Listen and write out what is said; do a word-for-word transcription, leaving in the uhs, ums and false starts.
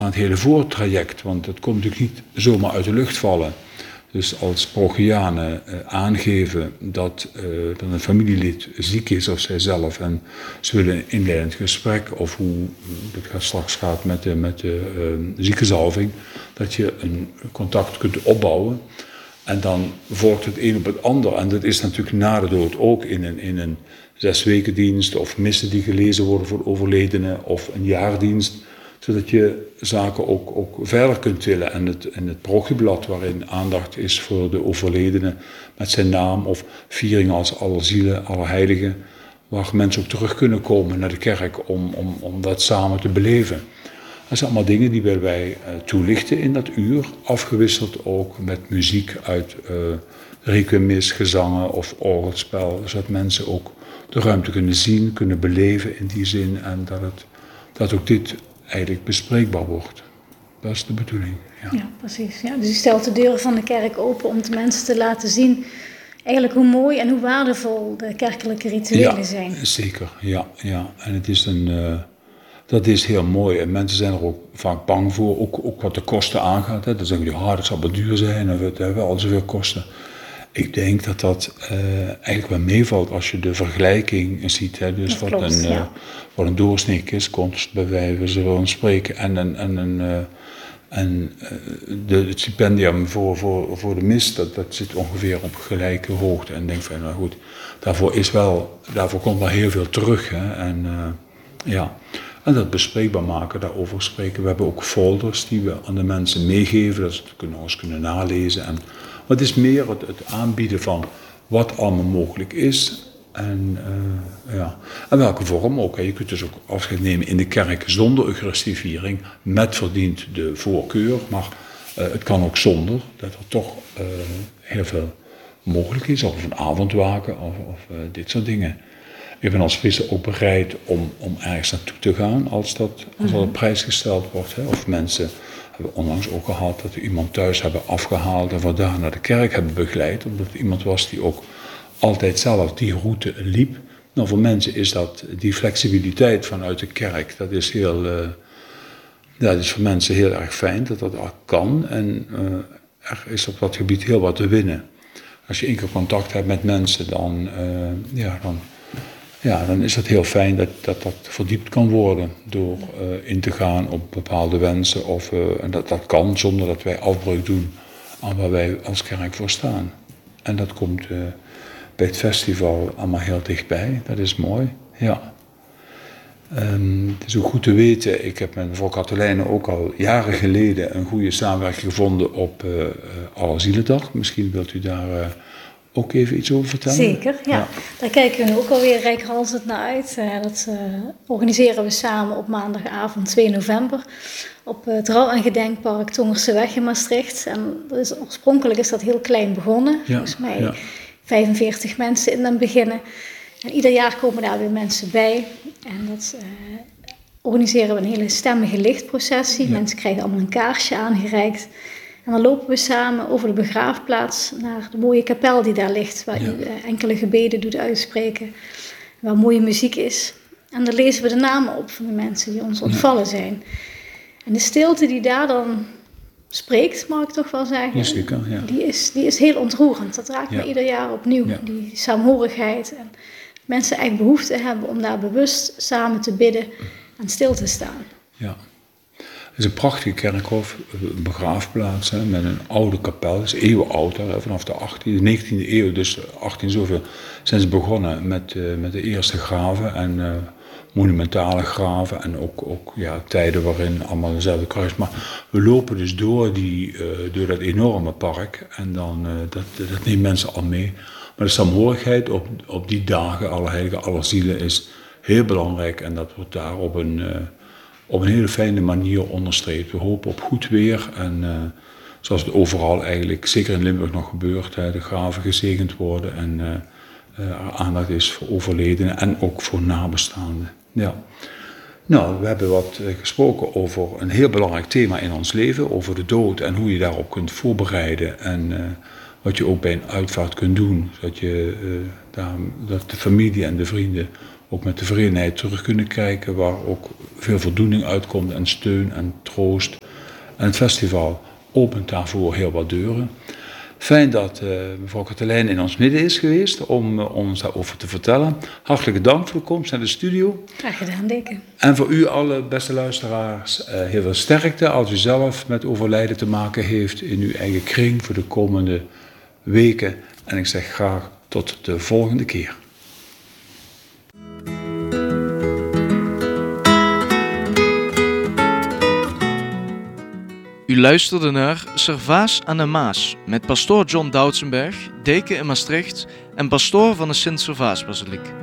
aan het hele voortraject, want het komt natuurlijk niet zomaar uit de lucht vallen. Dus als parochianen uh, aangeven dat, uh, dat een familielid ziek is of zijzelf en ze willen een inleidend gesprek of hoe het straks gaat met de, met de uh, ziekenzalving, dat je een contact kunt opbouwen en dan volgt het een op het ander. En dat is natuurlijk na de dood ook in een, in een zeswekendienst of missen die gelezen worden voor overledenen of een jaardienst, zodat je zaken ook, ook verder kunt tillen. En het, en het parochieblad waarin aandacht is voor de overledene met zijn naam of vieringen als Allerzielen, Allerheiligen, waar mensen ook terug kunnen komen naar de kerk om, om, om dat samen te beleven. Dat zijn allemaal dingen die willen wij uh, toelichten in dat uur, afgewisseld ook met muziek uit uh, requiemis, gezangen of orgelspel, zodat mensen ook de ruimte kunnen zien, kunnen beleven in die zin en dat, het, dat ook dit eigenlijk bespreekbaar wordt. Dat is de bedoeling. Ja, ja precies. Ja. Dus je stelt de deuren van de kerk open om de mensen te laten zien eigenlijk hoe mooi en hoe waardevol de kerkelijke rituelen ja, zijn. Zeker, ja, ja. En het is een, uh, dat is heel mooi. En mensen zijn er ook vaak bang voor, ook, ook wat de kosten aangaat. Hè. Dan zeggen die, ah, dat zal wel duur zijn, of het hebben al zoveel kosten. Ik denk dat dat uh, eigenlijk wel meevalt als je de vergelijking ziet. Hè. Dus wat, klopt, een, uh, ja. wat een doorsnee kost, bij wijze van spreken. En, en, en, en, uh, en uh, de, het stipendium voor, voor, voor de mis, dat, dat zit ongeveer op gelijke hoogte. En ik denk van, nou goed, daarvoor, is wel, daarvoor komt wel heel veel terug. Hè. En, uh, ja. en dat bespreekbaar maken, daarover spreken. We hebben ook folders die we aan de mensen meegeven, dat ze het nog eens kunnen nalezen. En, maar het is meer het, het aanbieden van wat allemaal mogelijk is en, uh, ja. en welke vorm ook. Hè. Je kunt dus ook afscheid nemen in de kerk zonder eucharistieviering, met verdient de voorkeur, maar uh, het kan ook zonder, dat er toch uh, heel veel mogelijk is, of een avondwaken of, of uh, dit soort dingen. Ik ben als priester ook bereid om, om ergens naartoe te gaan als dat, als dat op prijs gesteld wordt. Hè. Of mensen hebben onlangs ook gehad dat we iemand thuis hebben afgehaald en vandaar naar de kerk hebben begeleid. Omdat het iemand was die ook altijd zelf die route liep. Nou, voor mensen is dat die flexibiliteit vanuit de kerk, dat is, heel, uh, ja, dat is voor mensen heel erg fijn dat dat kan. En uh, er is op dat gebied heel wat te winnen. Als je één keer contact hebt met mensen, dan, uh, ja, dan Ja, dan is het heel fijn dat dat, dat verdiept kan worden door uh, in te gaan op bepaalde wensen. Of, uh, en dat, dat kan zonder dat wij afbreuk doen aan waar wij als kerk voor staan. En dat komt uh, bij het festival allemaal heel dichtbij. Dat is mooi, ja. Um, het is ook goed te weten, ik heb met mevrouw Katelijne ook al jaren geleden een goede samenwerking gevonden op uh, uh, Allerzielendag. Misschien wilt u daar Uh, ook even iets over vertellen? Zeker, ja. ja. Daar kijken we nu ook alweer reikhalzend naar uit. Uh, dat uh, organiseren we samen op maandagavond twee november op het Rouw- en Gedenkpark Tongerseweg in Maastricht. En dat is, oorspronkelijk is dat heel klein begonnen. Ja, volgens mij ja. vijfenveertig mensen in het begin. En ieder jaar komen daar weer mensen bij. En dat uh, organiseren we een hele stemmige lichtprocessie. Ja. Mensen krijgen allemaal een kaarsje aangereikt. En dan lopen we samen over de begraafplaats naar de mooie kapel die daar ligt, waar ja. u uh, enkele gebeden doet uitspreken, waar mooie muziek is. En dan lezen we de namen op van de mensen die ons ontvallen zijn. En de stilte die daar dan spreekt, mag ik toch wel zeggen, ja, zeker, ja. die, is, die is heel ontroerend. Dat raakt ja. me ieder jaar opnieuw, ja. die saamhorigheid. En mensen echt behoefte hebben om daar bewust samen te bidden en stil te staan. Ja. Het is een prachtige kerkhof, een begraafplaats hè, met een oude kapel. Het is eeuwenoud, hè, vanaf de achttiende, negentiende eeuw, dus achttien zoveel, zijn ze begonnen met, uh, met de eerste graven en uh, monumentale graven en ook, ook ja, tijden waarin allemaal dezelfde kruis. Maar we lopen dus door, die, uh, door dat enorme park en dan, uh, dat, dat neemt mensen al mee. Maar de saamhorigheid op, op die dagen, Allerheiligen, Allerzielen, is heel belangrijk en dat wordt daar op een Uh, op een hele fijne manier onderstreept. We hopen op goed weer en uh, zoals het overal eigenlijk, zeker in Limburg nog gebeurt, hè, de graven gezegend worden en uh, uh, aandacht is voor overledenen en ook voor nabestaanden. Ja. Nou, we hebben wat uh, gesproken over een heel belangrijk thema in ons leven, over de dood en hoe je daarop kunt voorbereiden en uh, wat je ook bij een uitvaart kunt doen, zodat je, uh, daar, dat de familie en de vrienden ook met tevredenheid terug kunnen kijken, waar ook veel voldoening uitkomt en steun en troost. En het festival opent daarvoor heel wat deuren. Fijn dat uh, mevrouw Katelijn in ons midden is geweest om uh, ons daarover te vertellen. Hartelijk dank voor de komst naar de studio. Graag gedaan, Deken. En voor u alle beste luisteraars, uh, heel veel sterkte als u zelf met overlijden te maken heeft in uw eigen kring voor de komende weken. En ik zeg graag tot de volgende keer. U luisterde naar Servaas aan de Maas met pastoor John Doutsenberg, deken in Maastricht en pastoor van de Sint-Servaasbasiliek.